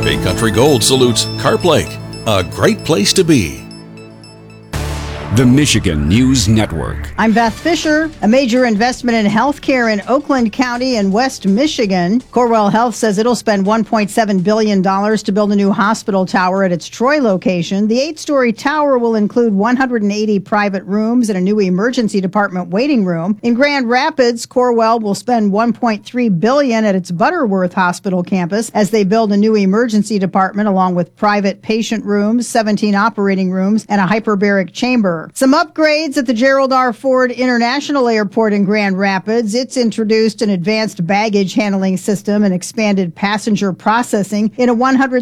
Big Country Gold salutes Carp Lake, a great place to be. The Michigan News Network. I'm Beth Fisher. A major investment in healthcare in Oakland County and West Michigan. Corewell Health says it'll spend $1.7 billion to build a new hospital tower at its Troy location. The 8-story tower will include 180 private rooms and a new emergency department waiting room. In Grand Rapids, Corewell will spend $1.3 billion at its Butterworth Hospital campus as they build a new emergency department along with private patient rooms, 17 operating rooms, and a hyperbaric chamber. Some upgrades at the Gerald R. Ford International Airport in Grand Rapids. It's introduced an advanced baggage handling system and expanded passenger processing in a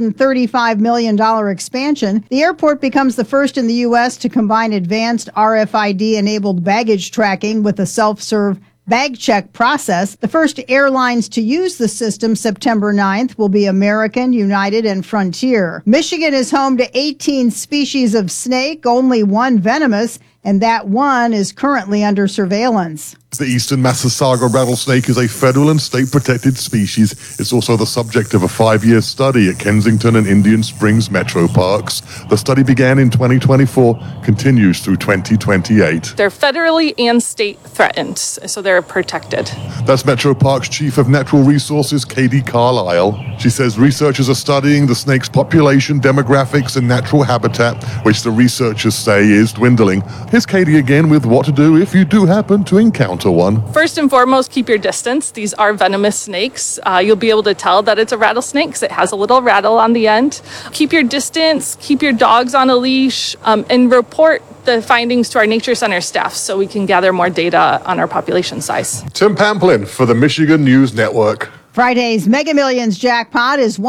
$135 million expansion. The airport becomes the first in the U.S. to combine advanced RFID-enabled baggage tracking with a self-serve bag check process. The first airlines to use the system September 9th will be American, United, and Frontier. Michigan is home to 18 species of snake, only one venomous, and that one is currently under surveillance. The eastern Massasauga rattlesnake is a federal and state protected species. It's also the subject of a 5-year study at Kensington and Indian Springs Metro Parks. The study began in 2024, continues through 2028. They're federally and state threatened, so they're protected. That's Metro Parks Chief of Natural Resources, Katie Carlisle. She says researchers are studying the snake's population, demographics, and natural habitat, which the researchers say is dwindling. Here's Katie again with what to do if you do happen to encounter one. First and foremost, keep your distance. These are venomous snakes. You'll be able to tell that it's a rattlesnake because it has a little rattle on the end. Keep your distance, keep your dogs on a leash, and report the findings to our Nature Center staff so we can gather more data on our population size. Tim Pamplin for the Michigan News Network. Friday's Mega Millions jackpot is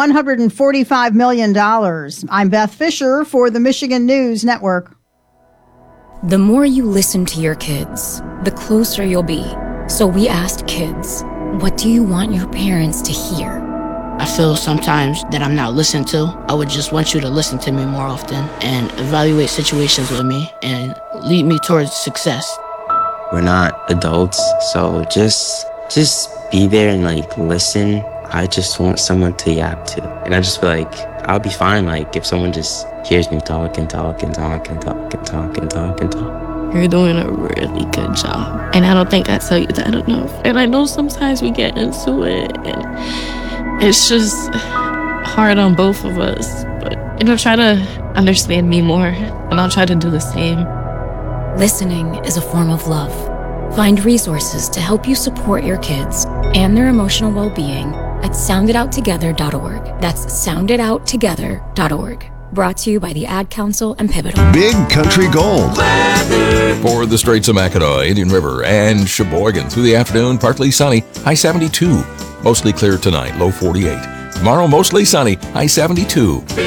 $145 million. I'm Beth Fisher for the Michigan News Network. The more you listen to your kids, the closer you'll be. So we asked kids, what do you want your parents to hear? I feel sometimes that I'm not listened to. I would just want you to listen to me more often and evaluate situations with me and lead me towards success. We're not adults, so just be there and listen. I just want someone to yap to. And I just feel like I'll be fine if someone just hears me talk and talk and talk and talk and talk and talk and talk. You're doing a really good job. And I don't think I tell you that enough. And I know sometimes we get into it and it's just hard on both of us. But try to understand me more and I'll try to do the same. Listening is a form of love. Find resources to help you support your kids and their emotional well-being at sounditouttogether.org. That's sounditouttogether.org. Brought to you by the Ad Council and Pivotal. Big Country Gold. For the Straits of Mackinac, Indian River, and Sheboygan through the afternoon, partly sunny, high 72. Mostly clear tonight, low 48. Tomorrow, mostly sunny, high 72.